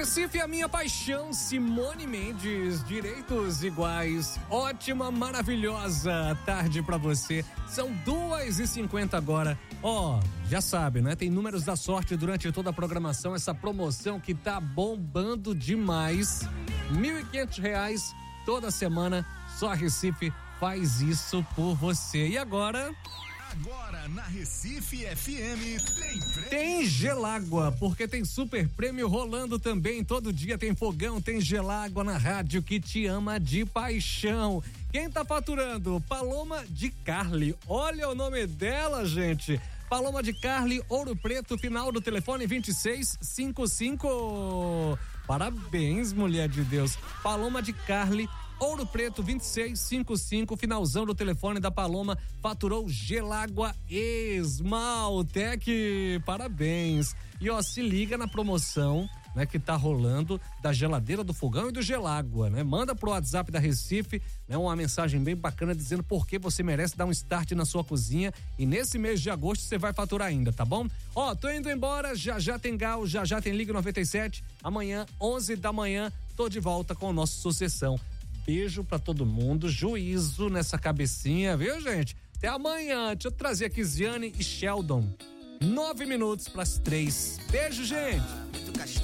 Recife é a minha paixão, Simone Mendes, direitos iguais, ótima, maravilhosa tarde pra você, são 2h50 agora, já sabe, né, tem números da sorte durante toda a programação, essa promoção que tá bombando demais, R$1.500 toda semana, só a Recife faz isso por você. E agora na Recife FM tem Gelágua, porque tem super prêmio rolando também. Todo dia tem fogão, tem Gelágua na rádio que te ama de paixão. Quem tá faturando? Paloma de Carli. Olha o nome dela, gente. Paloma de Carli, Ouro Preto, final do telefone 2655. Parabéns, mulher de Deus. Paloma de Carli, Ouro Preto 2655, finalzão do telefone da Paloma, faturou Gelágua Esmaltec. Parabéns. E se liga na promoção, né, que tá rolando da geladeira do fogão e do Gelágua, né? Manda pro WhatsApp da Recife, né, uma mensagem bem bacana dizendo por que você merece dar um start na sua cozinha e nesse mês de agosto você vai faturar ainda, tá bom? Tô indo embora, já tem Gal, já tem Liga 97, amanhã 11 da manhã tô de volta com o nosso Sucessão. Beijo pra todo mundo, juízo nessa cabecinha, viu, gente? Até amanhã. Deixa eu trazer aqui Ziane e Sheldon. 9 minutos pras 3. Beijo, gente.